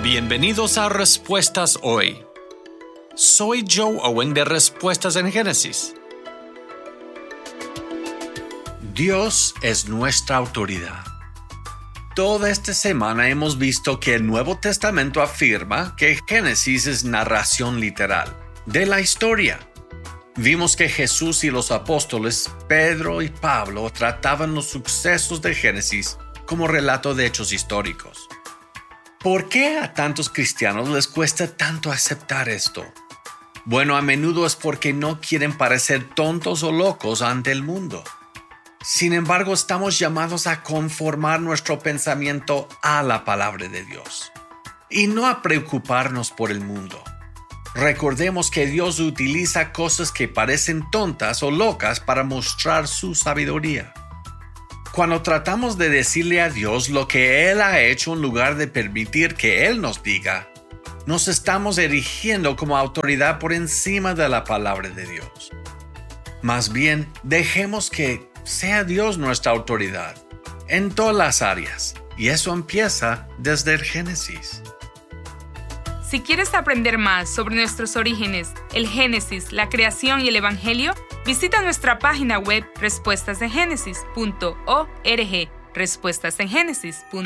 Bienvenidos a Respuestas Hoy. Soy Joe Owen de Respuestas en Génesis. Dios es nuestra autoridad. Toda esta semana hemos visto que el Nuevo Testamento afirma que Génesis es narración literal de la historia. Vimos que Jesús y los apóstoles Pedro y Pablo trataban los sucesos de Génesis como relato de hechos históricos. ¿Por qué a tantos cristianos les cuesta tanto aceptar esto? Bueno, a menudo es porque no quieren parecer tontos o locos ante el mundo. Sin embargo, estamos llamados a conformar nuestro pensamiento a la palabra de Dios y no a preocuparnos por el mundo. Recordemos que Dios utiliza cosas que parecen tontas o locas para mostrar su sabiduría. Cuando tratamos de decirle a Dios lo que Él ha hecho en lugar de permitir que Él nos diga, nos estamos erigiendo como autoridad por encima de la palabra de Dios. Más bien, dejemos que sea Dios nuestra autoridad en todas las áreas, y eso empieza desde el Génesis. Si quieres aprender más sobre nuestros orígenes, el Génesis, la creación y el Evangelio, visita nuestra página web respuestasengénesis.org, respuestasengénesis.org.